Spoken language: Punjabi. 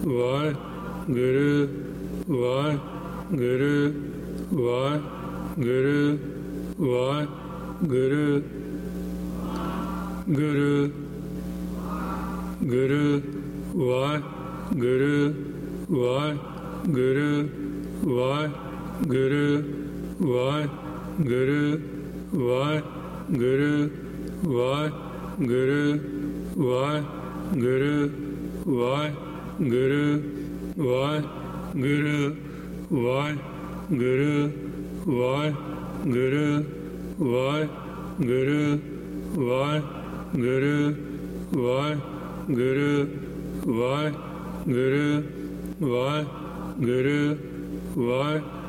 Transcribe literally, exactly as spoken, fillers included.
ਵਾਹਿਗੁਰੂ ਵਾਹਿਗੁਰੂ ਵਾਹਿਗੁਰੂ ਵਾਹਿਗੁਰੂ ਗੁਰੂ ਗੁਰੂ ਵਾਹਿਗੁਰੂ ਵਾਹਿਗੁਰੂ ਵਾਹਿਗੁਰੂ ਵਾਹਿਗੁਰੂ ਵਾਹਿਗੁਰੂ ਵਾਹਿਗੁਰੂ ਵਾਹਿਗੁਰੂ ਵਾਹਿਗੁਰੂ ਵਾਹਿਗੁਰੂ ਵਾਹਿਗੁਰੂ ਵਾਹਿਗੁਰੂ ਵਾਹਿਗੁਰੂ ਵਾਹਿਗੁਰੂ ਵਾਹਿਗੁਰੂ ਵਾਹਿਗੁਰੂ ਵਾਹਿਗੁਰੂ ਵਾਹਿਗੁਰੂ ਵਾਹਿ